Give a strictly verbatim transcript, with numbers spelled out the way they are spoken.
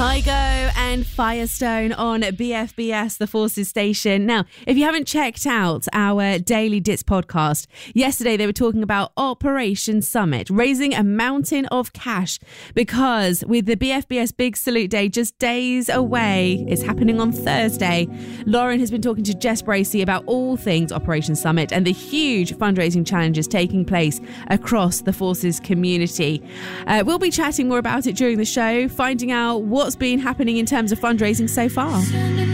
Kygo and Firestone on B F B S, the Forces station. Now, if you haven't checked out our Daily Dits podcast, yesterday they were talking about Operation Summit, raising a mountain of cash because with the B F B S Big Salute Day just days away, it's happening on Thursday, Lauren has been talking to Jess Bracey about all things Operation Summit and the huge fundraising challenges taking place across the Forces community. Uh, we'll be chatting more about it during the show, finding out what's been happening in terms of fundraising so far.